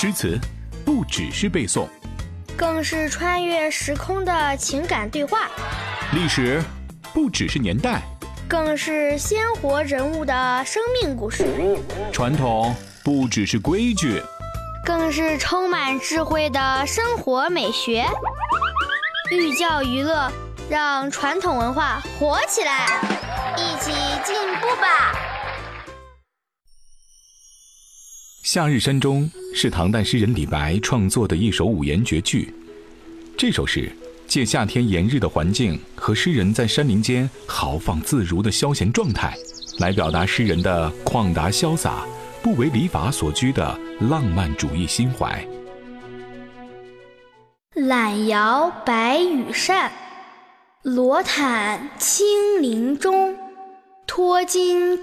诗词不只是背诵， 更是穿越时空的情感对话； 历史不只是年代， 更是鲜活人物的生命故事； 传统不只是规矩， 更是充满智慧的生活美学。寓教于乐，让传统文化活起来，一起进步吧！ 《夏日山中》是唐代诗人李白创作的一首五言绝句。这首诗借夏天炎日的环境和诗人在山林间豪放自如的消闲状态，来表达诗人的旷达潇洒、不为礼法所拘的浪漫主义心怀。 懒摇白羽扇，罗毯轻林中。脱巾